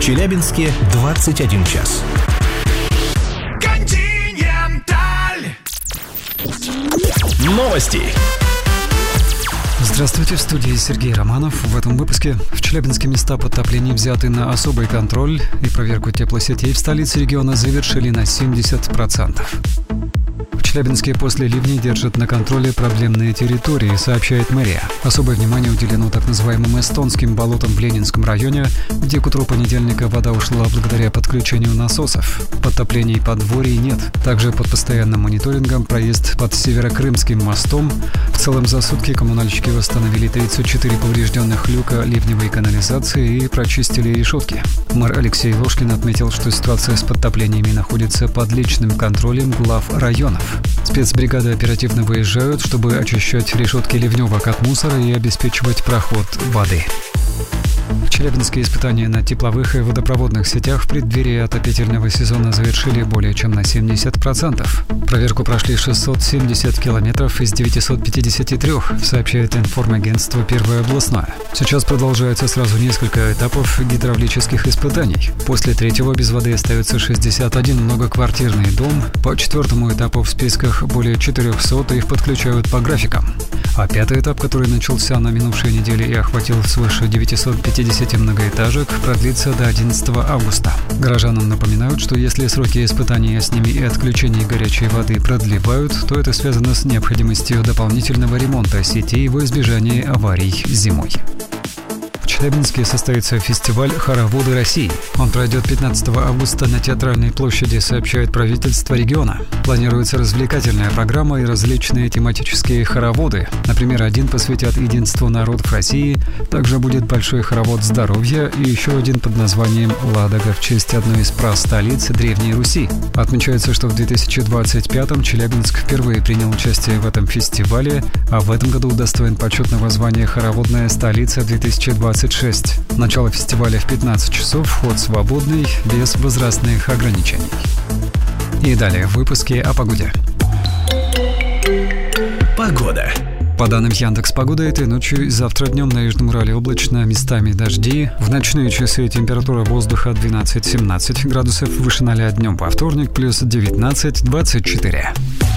В Челябинске 21 час. Новости. Здравствуйте, в студии Сергей Романов. В этом выпуске в Челябинске места подтопления взяты на особый контроль, и проверку теплосетей в столице региона завершили на 70%. В Челябинске после ливней держат на контроле проблемные территории, сообщает мэрия. Особое внимание уделено так называемым эстонским болотам в Ленинском районе, где к утру понедельника вода ушла благодаря подключению насосов. Подтоплений подворий нет. Также под постоянным мониторингом проезд под Северокрымским мостом. В целом за сутки коммунальщики восстановили 34 поврежденных люка ливневой канализации и прочистили решетки. Мэр Алексей Ложкин отметил, что ситуация с подтоплениями находится под личным контролем глав районов. Спецбригады оперативно выезжают, чтобы очищать решетки ливневок от мусора и обеспечивать проход воды. В Челябинске испытания на тепловых и водопроводных сетях в преддверии отопительного сезона завершили более чем на 70%. Проверку прошли 670 километров из 953, сообщает информагентство «Первое областное». Сейчас продолжается сразу несколько этапов гидравлических испытаний. После третьего без воды остается 61 многоквартирный дом. По четвертому этапу в списках более 400, их подключают по графикам. А пятый этап, который начался на минувшей неделе и охватил свыше 950 многоэтажек, продлится до 11 августа. Горожанам напоминают, что если сроки испытания с ними и отключения горячей воды продлевают, то это связано с необходимостью дополнительного ремонта сетей во избежание аварий зимой. В Челябинске состоится фестиваль «Хороводы России». Он пройдет 15 августа на Театральной площади, сообщает правительство региона. Планируется развлекательная программа и различные тематические хороводы. Например, один посвятят единству народов России, также будет большой хоровод здоровья и еще один под названием «Ладога» в честь одной из прастолиц Древней Руси. Отмечается, что в 2025-м Челябинск впервые принял участие в этом фестивале, а в этом году удостоен почетного звания «Хороводная столица 2026». Начало фестиваля в 15 часов, вход свободный, без возрастных ограничений. И далее в выпуске о погоде. Погода. По данным Яндекс.Погоды, этой ночью и завтра днем на Южном Урале облачно, местами дожди. В ночные часы температура воздуха 12-17 градусов, выше 0 днем во вторник, плюс 19-24.